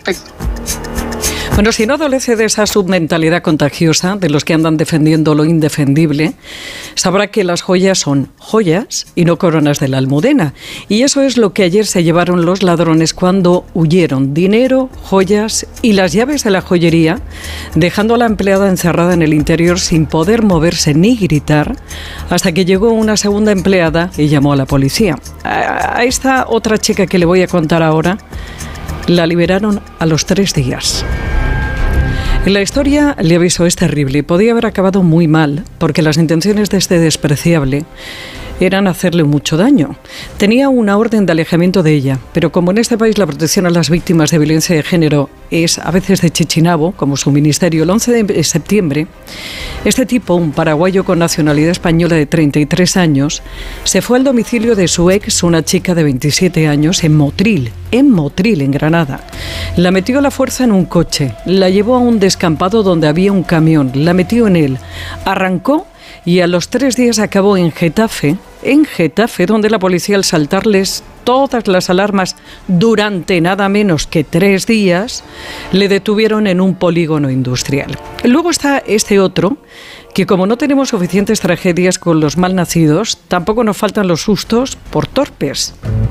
Bueno, si no adolece de esa submentalidad contagiosa de los que andan defendiendo lo indefendible, sabrá que las joyas son joyas y no coronas de la Almudena. Y eso es lo que ayer se llevaron los ladrones cuando huyeron: dinero, joyas y las llaves de la joyería, dejando a la empleada encerrada en el interior sin poder moverse ni gritar, hasta que llegó una segunda empleada y llamó a la policía. A esta otra chica que le voy a contar ahora, la liberaron a los 3 días. La historia, le aviso, es terrible y podía haber acabado muy mal, porque las intenciones de este despreciable eran hacerle mucho daño. Tenía una orden de alejamiento de ella, pero como en este país la protección a las víctimas de violencia de género es a veces de Chichinabo, como su ministerio, el 11 de septiembre, este tipo, un paraguayo con nacionalidad española de 33 años, se fue al domicilio de su ex, una chica de 27 años, en Motril, en Granada. La metió a la fuerza en un coche, la llevó a un descampado donde había un camión, la metió en él, arrancó y a los 3 días acabó en Getafe, donde la policía, al saltarles todas las alarmas durante nada menos que 3 días, le detuvieron en un polígono industrial. Luego está este otro, que como no tenemos suficientes tragedias con los malnacidos, tampoco nos faltan los sustos por torpes.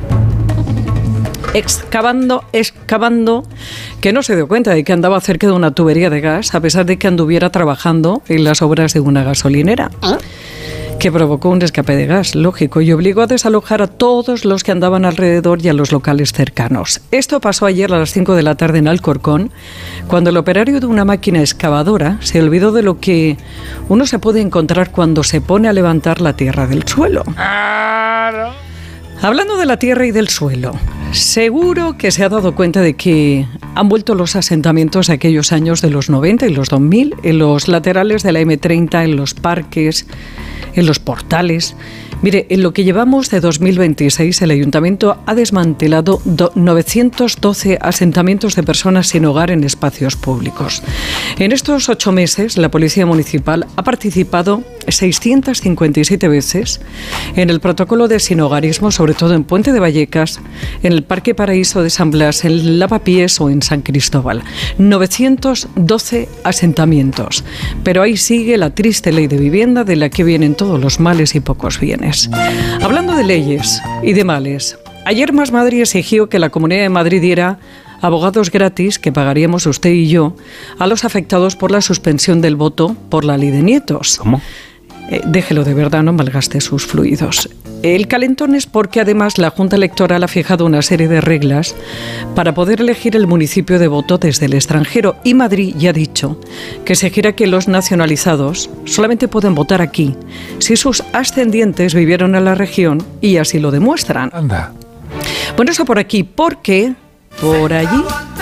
Excavando, que no se dio cuenta de que andaba cerca de una tubería de gas, a pesar de que anduviera trabajando en las obras de una gasolinera, que provocó un escape de gas, lógico, y obligó a desalojar a todos los que andaban alrededor y a los locales cercanos. Esto pasó ayer a las 5 de la tarde en Alcorcón, cuando el operario de una máquina excavadora se olvidó de lo que uno se puede encontrar cuando se pone a levantar la tierra del suelo. Hablando de la tierra y del suelo, seguro que se ha dado cuenta de que han vuelto los asentamientos de aquellos años de los 90 y los 2000, en los laterales de la M30, en los parques, en los portales. Mire, en lo que llevamos de 2026, el Ayuntamiento ha desmantelado 912 asentamientos de personas sin hogar en espacios públicos. En estos 8 meses, la Policía Municipal ha participado 657 veces en el protocolo de sinhogarismo, sobre todo en Puente de Vallecas, en el Parque Paraíso de San Blas, en Lavapiés o en San Cristóbal. 912 asentamientos. Pero ahí sigue la triste ley de vivienda, de la que vienen todos los males y pocos bienes. Hablando de leyes y de males, ayer Más Madrid exigió que la Comunidad de Madrid diera abogados gratis, que pagaríamos usted y yo, a los afectados por la suspensión del voto por la ley de nietos. ¿Cómo? Déjelo, de verdad, no malgaste sus fluidos. El calentón es porque además la Junta Electoral ha fijado una serie de reglas para poder elegir el municipio de voto desde el extranjero, y Madrid ya ha dicho que exigirá que los nacionalizados solamente pueden votar aquí si sus ascendientes vivieron en la región y así lo demuestran. Anda. Bueno, eso por aquí, porque por allí...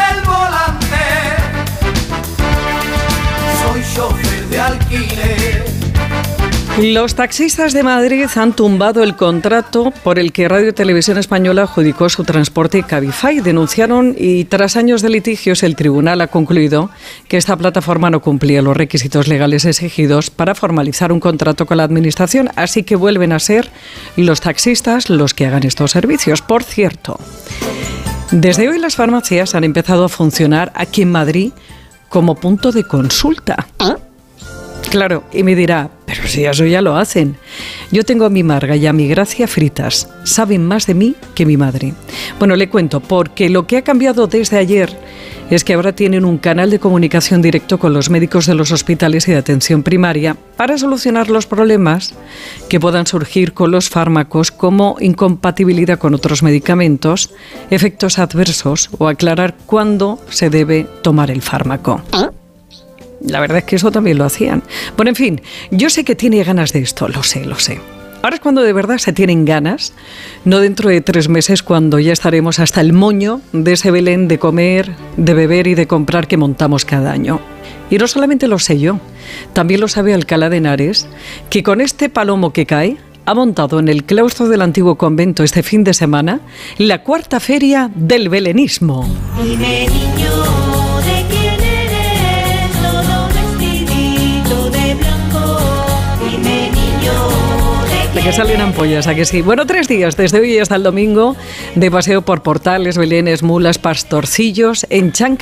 Soy chofer de alquiler. Los taxistas de Madrid han tumbado el contrato por el que Radio Televisión Española adjudicó su transporte Cabify. Denunciaron y tras años de litigios el tribunal ha concluido que esta plataforma no cumplía los requisitos legales exigidos para formalizar un contrato con la administración, así que vuelven a ser los taxistas los que hagan estos servicios. Por cierto, desde hoy las farmacias han empezado a funcionar aquí en Madrid como punto de consulta. Claro, y me dirá, pero si eso ya lo hacen. Yo tengo a mi Marga y a mi Gracia fritas. Saben más de mí que mi madre. Bueno, le cuento, porque lo que ha cambiado desde ayer es que ahora tienen un canal de comunicación directo con los médicos de los hospitales y de atención primaria para solucionar los problemas que puedan surgir con los fármacos, como incompatibilidad con otros medicamentos, efectos adversos o aclarar cuándo se debe tomar el fármaco. La verdad es que eso también lo hacían. Bueno, en fin, yo sé que tiene ganas de esto, lo sé. Ahora es cuando de verdad se tienen ganas, no dentro de 3 meses, cuando ya estaremos hasta el moño de ese Belén de comer, de beber y de comprar que montamos cada año. Y no solamente lo sé yo, también lo sabe Alcalá de Henares, que con este palomo que cae ha montado en el claustro del antiguo convento este fin de semana la 4ª feria del belenismo. Dime, niño, ¿de quién eres? Todo vestidito de blanco. Dime, niño, de que salen ampollas, ¿a que sí? Bueno, 3 días, desde hoy hasta el domingo, de paseo por portales, belenes, mulas, pastorcillos, en chanclas.